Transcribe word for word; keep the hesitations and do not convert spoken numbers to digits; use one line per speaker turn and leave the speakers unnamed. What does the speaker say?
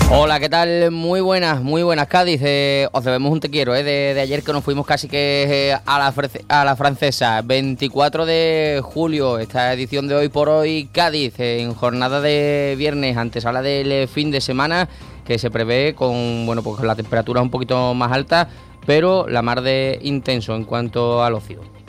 Hola, ¿qué tal? Muy buenas, muy buenas, Cádiz. Eh, os debemos un te quiero, eh, de, de ayer que nos fuimos casi que eh, a, la frece- a la francesa. veinticuatro de julio, esta edición de Hoy por Hoy Cádiz, eh, en jornada de viernes, antesala del fin de semana, que se prevé con, bueno, pues la temperatura un poquito más alta, pero la mar de intenso en cuanto al ocio.